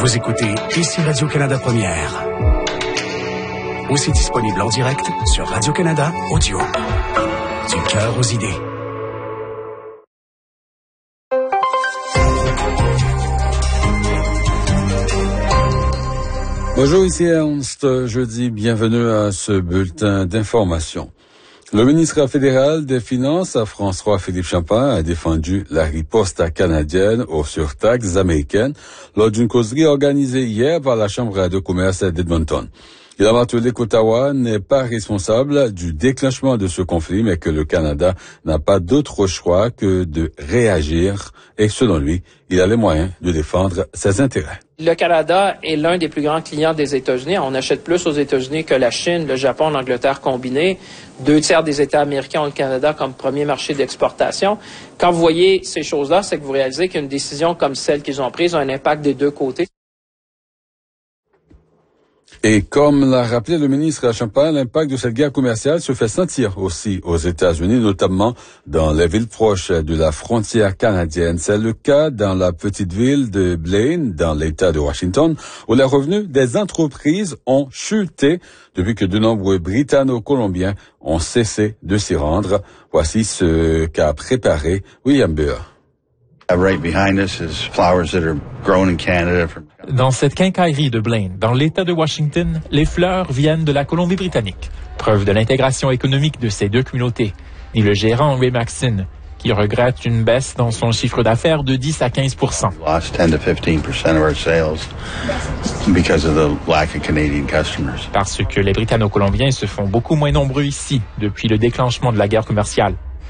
Vous écoutez ici Radio-Canada Première. Aussi disponible en direct sur Radio-Canada Audio. Du cœur aux idées. Bonjour, ici Ernst. Jeudi, bienvenue à ce bulletin d'information. Le ministre fédéral des Finances, François-Philippe Champagne, a défendu la riposte canadienne aux surtaxes américaines lors d'une causerie organisée hier par la Chambre de commerce d'Edmonton. Il a martelé qu'Ottawa n'est pas responsable du déclenchement de ce conflit, mais que le Canada n'a pas d'autre choix que de réagir et, selon lui, il a les moyens de défendre ses intérêts. Le Canada est l'un des plus grands clients des États-Unis. On achète plus aux États-Unis que la Chine, le Japon, l'Angleterre combinés. 2/3 des États américains ont le Canada comme premier marché d'exportation. Quand vous voyez ces choses-là, c'est que vous réalisez qu'une décision comme celle qu'ils ont prise a un impact des deux côtés. Et comme l'a rappelé le ministre Champagne, l'impact de cette guerre commerciale se fait sentir aussi aux États-Unis, notamment dans les villes proches de la frontière canadienne. C'est le cas dans la petite ville de Blaine, dans l'État de Washington, où les revenus des entreprises ont chuté depuis que de nombreux Britanno-Colombiens ont cessé de s'y rendre. Voici ce qu'a préparé William Burr. Right behind us is flowers that are grown in Canada. Dans cette quincaillerie de Blaine, dans l'État de Washington, les fleurs viennent de la Colombie-Britannique. Preuve de l'intégration économique de ces deux communautés, dit le gérant Ray Maxine, qui regrette une baisse dans son chiffre d'affaires de 10 à 15%. Lost 10 to 15% of our sales because of the lack of Canadian customers. Parce que les Britanno-Colombiens se font beaucoup moins nombreux ici depuis le déclenchement de la guerre commerciale.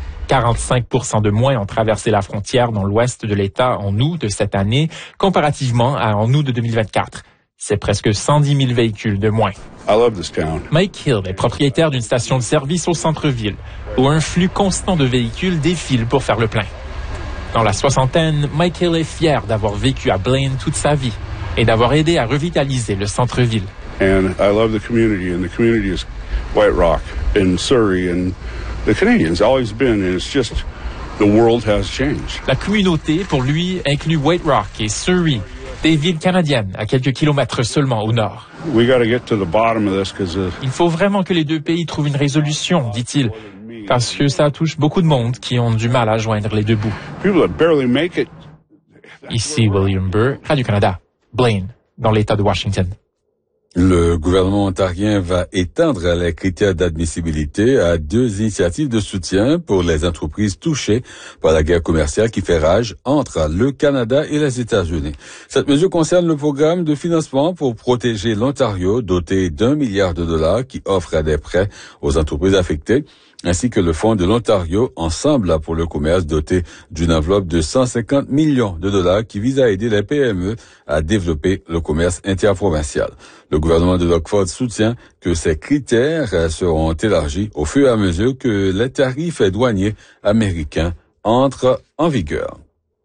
45% de moins ont traversé la frontière dans l'ouest de l'État en août de cette année, comparativement à en août de 2024. C'est presque 110 000 véhicules de moins. I love this town. Mike Hill est propriétaire d'une station de service au centre-ville, où un flux constant de véhicules défile pour faire le plein. Dans la soixantaine, Mike Hill est fier d'avoir vécu à Blaine toute sa vie et d'avoir aidé à revitaliser le centre-ville. And I love the community, and the community is White Rock and Surrey, and the Canadians always been, and it's just the world has changed. La communauté, pour lui, inclut White Rock et Surrey, des villes canadiennes à quelques kilomètres seulement au nord. We got to get to the bottom of this because Il faut vraiment que les deux pays trouvent une résolution, dit-il, parce que ça touche beaucoup de monde qui ont du mal à joindre les deux bouts. people that barely make it. Ici William Burr, Radio-Canada, Blaine, dans l'État de Washington. Le gouvernement ontarien va étendre les critères d'admissibilité à 2 initiatives de soutien pour les entreprises touchées par la guerre commerciale qui fait rage entre le Canada et les États-Unis. Cette mesure concerne le programme de financement pour protéger l'Ontario, doté d'1 milliard de dollars qui offre des prêts aux entreprises affectées, ainsi que le Fonds de l'Ontario Ensemble pour le commerce doté d'une enveloppe de 150 millions de dollars qui vise à aider les PME à développer le commerce interprovincial. Le gouvernement de Doug Ford soutient que ces critères seront élargis au fur et à mesure que les tarifs douaniers américains entrent en vigueur.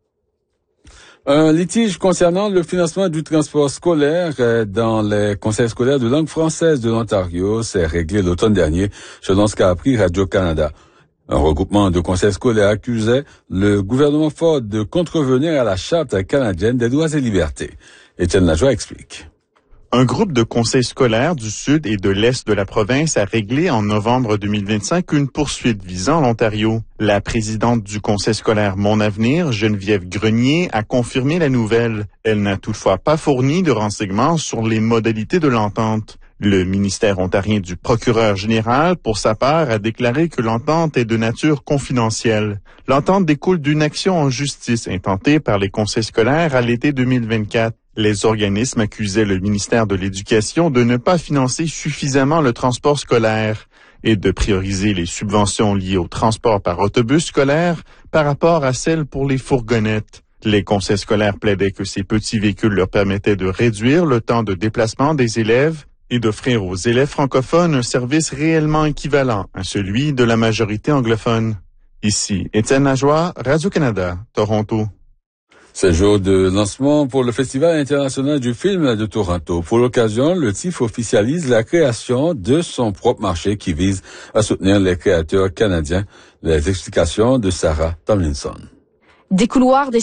Un litige concernant le financement du transport scolaire dans les conseils scolaires de langue française de l'Ontario s'est réglé l'automne dernier, selon ce qu'a appris Radio-Canada. Un regroupement de conseils scolaires accusait le gouvernement Ford de contrevenir à la Charte canadienne des droits et libertés. Étienne Lajoie explique. Un groupe de conseils scolaires du sud et de l'est de la province a réglé en novembre 2025 une poursuite visant l'Ontario. La présidente du conseil scolaire Mon Avenir, Geneviève Grenier, a confirmé la nouvelle. Elle n'a toutefois pas fourni de renseignements sur les modalités de l'entente. Le ministère ontarien du procureur général, pour sa part, a déclaré que l'entente est de nature confidentielle. L'entente découle d'une action en justice intentée par les conseils scolaires à l'été 2024. Les organismes accusaient le ministère de l'Éducation de ne pas financer suffisamment le transport scolaire et de prioriser les subventions liées au transport par autobus scolaire par rapport à celles pour les fourgonnettes. Les conseils scolaires plaidaient que ces petits véhicules leur permettaient de réduire le temps de déplacement des élèves et d'offrir aux élèves francophones un service réellement équivalent à celui de la majorité anglophone. Ici, Étienne Lajoie, Radio-Canada, Toronto. C'est le jour de lancement pour le Festival international du film de Toronto. Pour l'occasion, le TIFF officialise la création de son propre marché qui vise à soutenir les créateurs canadiens. Les explications de Sarah Tomlinson. Des couloirs, des